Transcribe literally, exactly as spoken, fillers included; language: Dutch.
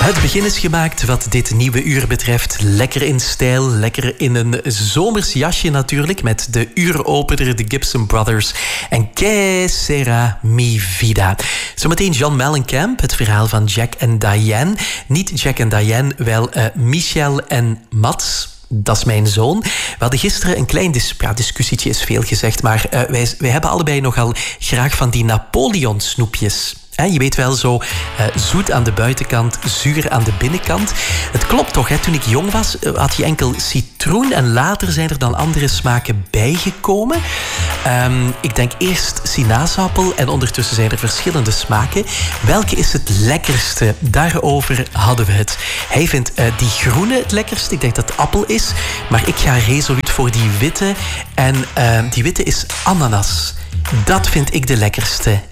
Het begin is gemaakt wat dit nieuwe uur betreft. Lekker in stijl, lekker in een zomers jasje natuurlijk. Met de uuropener, de Gibson Brothers en Que Sera Mi Vida. Zometeen John Mellencamp, het verhaal van Jack en Diane. Niet Jack en Diane, wel uh, Michel en Mats. Dat is mijn zoon. We hadden gisteren een klein dis- ja, discussietje, is veel gezegd, maar uh, wij, wij hebben allebei nogal graag van die Napoleon snoepjes. He, je weet wel, zo uh, zoet aan de buitenkant, zuur aan de binnenkant. Het klopt toch, hè? Toen ik jong was had je enkel citroen en later zijn er dan andere smaken bijgekomen. Um, ik denk eerst sinaasappel en ondertussen zijn er verschillende smaken. Welke is het lekkerste? Daarover hadden we het. Hij vindt uh, die groene het lekkerste. Ik denk dat het appel is, maar ik ga resoluut voor die witte. En uh, die witte is ananas. Dat vind ik de lekkerste.